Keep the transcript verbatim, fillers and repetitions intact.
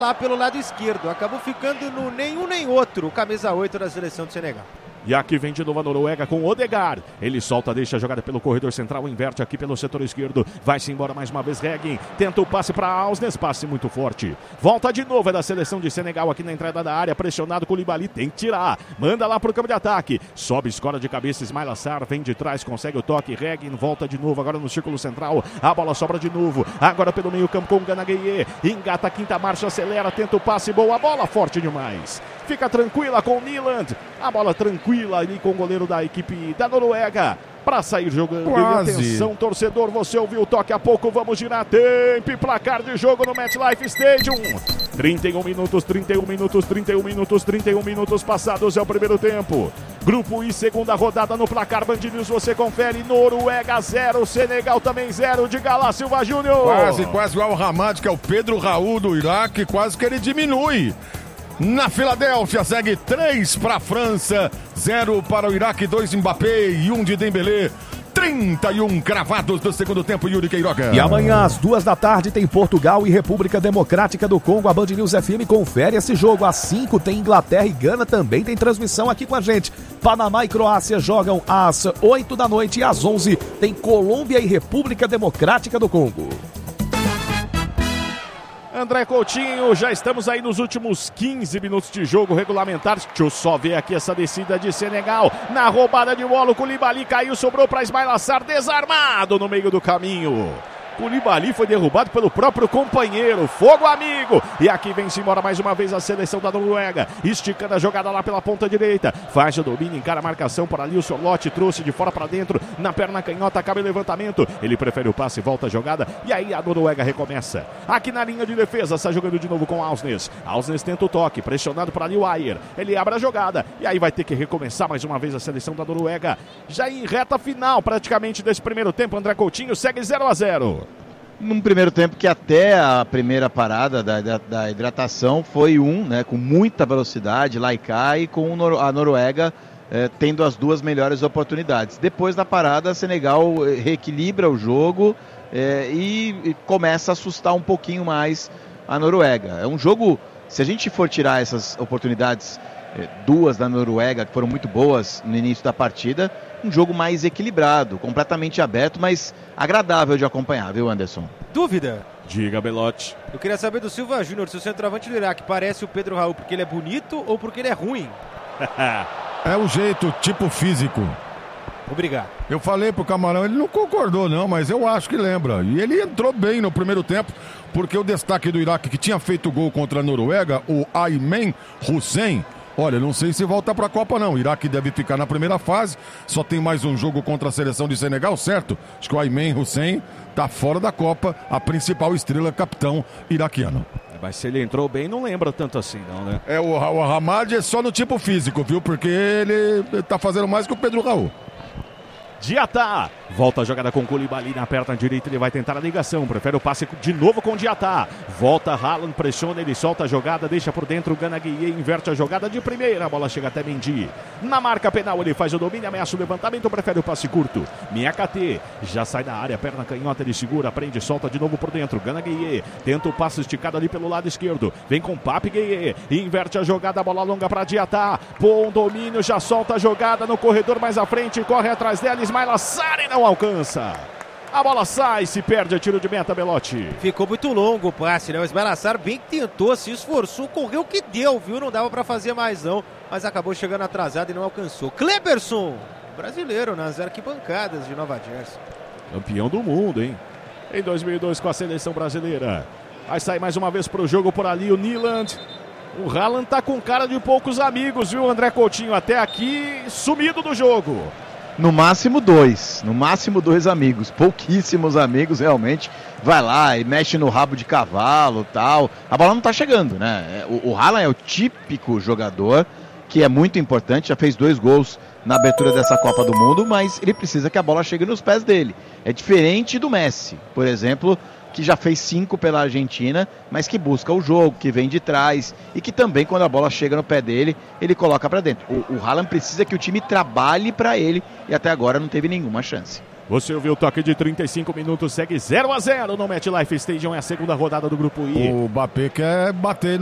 lá pelo lado esquerdo. Acabou ficando no nenhum nem outro, o camisa oito da seleção do Senegal. E aqui vem de novo a Noruega com Odegaard. Ele solta, deixa a jogada pelo corredor central, inverte aqui pelo setor esquerdo. Vai-se embora mais uma vez Reguin. Tenta o passe para Ausnes, passe muito forte. Volta de novo, é da seleção de Senegal aqui na entrada da área. Pressionado com o Koulibaly, tem que tirar. Manda lá pro campo de ataque. Sobe, escora de cabeça, Ismaila Sarr. Vem de trás, consegue o toque. Reguin volta de novo, agora no círculo central. A bola sobra de novo. Agora pelo meio campo com o Gana Gueye. Engata a quinta marcha, acelera, tenta o passe. Boa bola, forte demais. Fica tranquila com o Nyland. A bola tranquila ali com o goleiro da equipe da Noruega. Para sair jogando. Quase. Atenção, torcedor, você ouviu o toque. A pouco vamos girar tempo e placar de jogo no MetLife Stadium. trinta e um minutos, trinta e um minutos, trinta e um minutos, trinta e um minutos passados é o primeiro tempo. Grupo I, segunda rodada no placar Band News, você confere. Noruega zero, Senegal também zero. Diga lá, Silva Júnior. Quase, quase o Al-Hamad, que é o Pedro Raul do Iraque, quase que ele diminui. Na Filadélfia, segue três para a França, zero para o Iraque, dois Mbappé e um de Dembélé. trinta e um cravados do segundo tempo, Yuri Queiroga. E amanhã, às duas da tarde, tem Portugal e República Democrática do Congo. A Band News F M confere esse jogo. Às cinco tem Inglaterra e Gana, também tem transmissão aqui com a gente. Panamá e Croácia jogam às oito da noite e às onze tem Colômbia e República Democrática do Congo. André Coutinho, já estamos aí nos últimos quinze minutos de jogo regulamentar. Deixa eu só ver aqui essa descida de Senegal. Na roubada de bola, o Koulibaly caiu, sobrou para Ismaila Sarr, desarmado no meio do caminho. Koulibaly foi derrubado pelo próprio companheiro. Fogo amigo. E aqui vem-se embora mais uma vez a seleção da Noruega. Esticando a jogada lá pela ponta direita. Faz o domínio, encara a marcação para ali. O Sorlote trouxe de fora para dentro. Na perna canhota, acaba o levantamento. Ele prefere o passe, volta a jogada. E aí a Noruega recomeça. Aqui na linha de defesa, está jogando de novo com Ausnes. Ausnes tenta o toque, pressionado para ali o Ayer. Ele abre a jogada. E aí vai ter que recomeçar mais uma vez a seleção da Noruega. Já em reta final praticamente desse primeiro tempo. André Coutinho segue zero a zero. Num primeiro tempo que até a primeira parada da, da, da hidratação foi um, né, com muita velocidade, lá e cá, e com a Noruega eh, tendo as duas melhores oportunidades. Depois da parada, Senegal reequilibra o jogo eh, e, e começa a assustar um pouquinho mais a Noruega. É um jogo, se a gente for tirar essas oportunidades, eh, duas da Noruega, que foram muito boas no início da partida, um jogo mais equilibrado, completamente aberto, mas agradável de acompanhar, viu, Anderson? Dúvida? Diga, Belotti. Eu queria saber do Silva Júnior, se o centroavante do Iraque parece o Pedro Raul porque ele é bonito ou porque ele é ruim? É o jeito, tipo físico. Obrigado. Eu falei pro Camarão, ele não concordou não, mas eu acho que lembra. E ele entrou bem no primeiro tempo, porque o destaque do Iraque, que tinha feito gol contra a Noruega, o Ayman Hussein, olha, não sei se volta para a Copa não. O Iraque deve ficar na primeira fase. Só tem mais um jogo contra a seleção de Senegal, certo? Acho que o Ayman Hussein tá fora da Copa, a principal estrela, capitão iraquiano. Mas se ele entrou bem, não lembra tanto assim, não, né? É, o, o Hamad é só no tipo físico, viu? Porque ele tá fazendo mais que o Pedro Raul. Diatá, volta a jogada com o Koulibaly na perna direita, ele vai tentar a ligação, prefere o passe de novo com o Diatá, volta Haaland, pressiona, ele solta a jogada, deixa por dentro o Gana Gueye, inverte a jogada de primeira, a bola chega até Mendy, na marca penal ele faz o domínio, ameaça o levantamento, prefere o passe curto, Miakate, já sai da área, perna canhota, ele segura, prende, solta de novo por dentro, Gana Gueye, tenta o passe esticado ali pelo lado esquerdo, vem com Pape Gueye, inverte a jogada, a bola longa para Diatá, bom domínio, já solta a jogada no corredor mais à frente, corre atrás dela, Ismaila Sarr não alcança. A bola sai, se perde a tiro de meta, Belotti. Ficou muito longo o passe, né? O Ismaila Sarr bem que tentou, se esforçou, correu o que deu, viu? Não dava pra fazer mais não, mas acabou chegando atrasado e não alcançou. Kleberson, brasileiro nas arquibancadas de Nova Jersey. Campeão do mundo, hein? Em dois mil e dois com a seleção brasileira. Vai sair mais uma vez pro jogo por ali o Nyland. O Haaland tá com cara de poucos amigos, viu, André Coutinho? Até aqui, sumido do jogo. No máximo dois, no máximo dois amigos, pouquíssimos amigos realmente, vai lá e mexe no rabo de cavalo tal, a bola não tá chegando, né, o, o Haaland é o típico jogador que é muito importante, já fez dois gols na abertura dessa Copa do Mundo, mas ele precisa que a bola chegue nos pés dele, é diferente do Messi, por exemplo, que já fez cinco pela Argentina, mas que busca o jogo, que vem de trás e que também quando a bola chega no pé dele, ele coloca para dentro. O, o Haaland precisa que o time trabalhe para ele e até agora não teve nenhuma chance. Você ouviu o toque de trinta e cinco minutos, segue zero a zero no MetLife Stadium, é a segunda rodada do Grupo I. O Mbappé quer bater